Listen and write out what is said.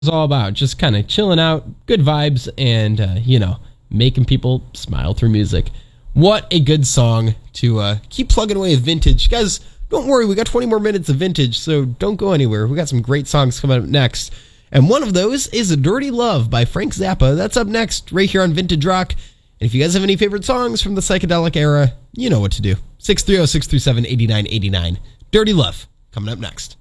It's all about just kind of chilling out, good vibes, and, making people smile through music. What a good song to keep plugging away with vintage. Guys, don't worry, we got 20 more minutes of vintage, so don't go anywhere. We got some great songs coming up next. And one of those is Dirty Love by Frank Zappa. That's up next, right here on Vintage Rock. And if you guys have any favorite songs from the psychedelic era, you know what to do. 630-637-8989. Dirty Love, coming up next.